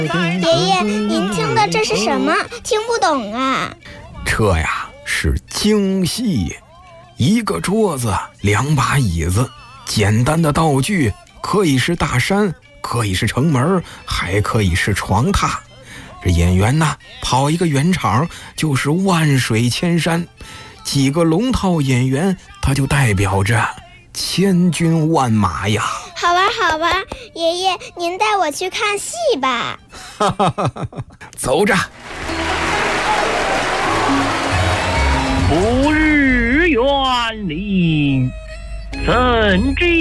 爷爷，您听的这是什么？听不懂啊。 这呀是京戏，一个桌子，2把椅子，简单的道具可以是大山，可以是城门，还可以是床榻。这演员呢，跑一个圆场就是万水千山，几个龙套演员，他就代表着千军万马呀。 好吧好吧，爷爷您带我去看戏吧。 走着。 不日园林，怎知